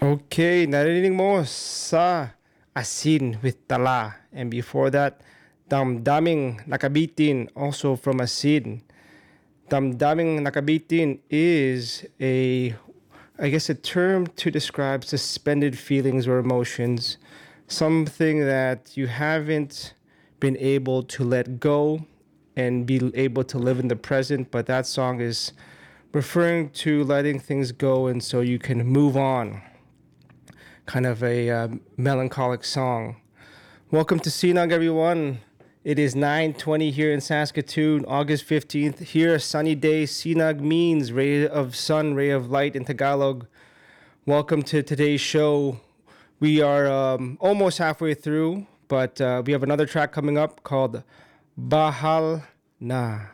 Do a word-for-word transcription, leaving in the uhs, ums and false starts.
Okay, narinig mo sa Asin with Tala. And before that, Damdaming Nakabitin, also from Asin. Damdaming Nakabitin is a, I guess, a term to describe suspended feelings or emotions. Something that you haven't been able to let go and be able to live in the present, but that song is referring to letting things go and so you can move on. Kind of a uh, melancholic song. Welcome to Sinag, everyone. It is nine twenty here in Saskatoon, August fifteenth. Here, a sunny day. Sinag means ray of sun, ray of light in Tagalog. Welcome to today's show. We are um, almost halfway through, but uh, we have another track coming up called Bahal Na.